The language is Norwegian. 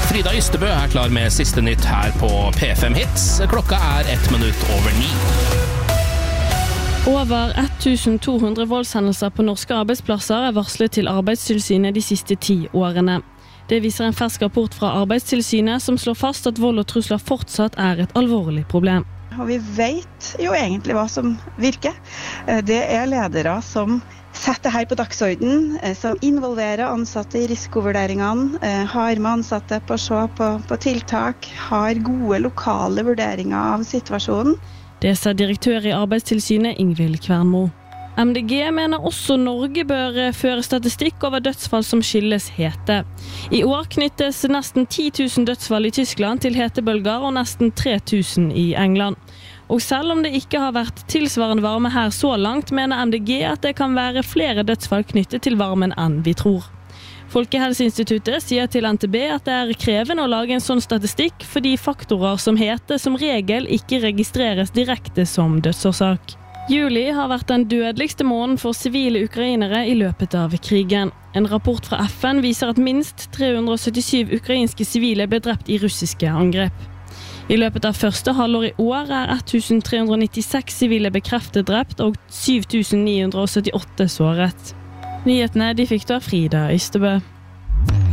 Frida Ystebø klar med siste nytt her på P5 Hits. Klokka 1:01. Over 1200 voldshendelser på norske arbeidsplasser varslet til Arbeidstilsynet de siste 10 årene. Det viser en fersk rapport fra Arbeidstilsynet som slår fast at vold og trusler fortsatt et alvorlig problem. Og vi vet jo egentlig hva som virker. Det ledere som setter her på dagsorden, som involverer ansatte i risikovurderingene, har med ansatte på å se på tiltak, har gode lokale vurderinger av situasjonen. Det sa direktør i Arbeidstilsynet Ingvild Kvernmo. MDG mener også Norge bør føre statistikk over dødsfall som skyldes hete. I år knyttes nesten 10 000 dødsfall i Tyskland til hetebølger og nesten 3 000 i England. Og selv om det ikke har vært tilsvarende varme her så langt, mener MDG at det kan være flere dødsfall knyttet til varmen enn vi tror. Folkehelseinstituttet sier til NTB at det krevende å lage en sånn statistikk fordi faktorer som hete som regel ikke registreres direkte som dødsårsak. Juli har vært den dødeligste måneden for sivile ukrainere i løpet av krigen. En rapport fra FN viser at minst 377 ukrainske sivile ble drept i russiske angrep. I løpet av første halvår i år 1396 sivile bekreftet drept og 7978 såret. Nyhetene de fikk da Frida Ystebø.